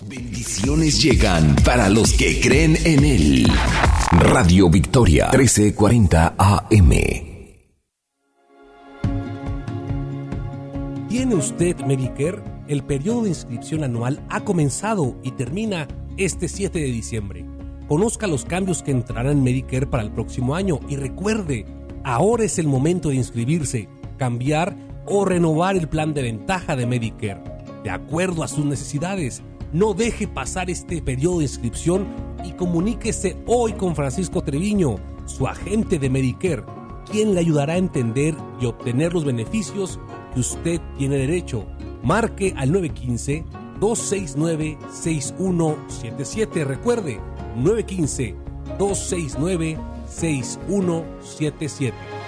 Bendiciones llegan para los que creen en Él. Radio Victoria 1340 AM. ¿Tiene usted Medicare? El periodo de inscripción anual ha comenzado y termina este 7 de diciembre. Conozca los cambios que entrarán en Medicare para el próximo año y recuerde, ahora es el momento de inscribirse, cambiar o renovar el plan de ventaja de Medicare, de acuerdo a sus necesidades. No deje pasar este periodo de inscripción y comuníquese hoy con Francisco Treviño, su agente de Medicare, quien le ayudará a entender y obtener los beneficios que usted tiene derecho. Marque al 915-269-6177. Recuerde, 915-269-6177.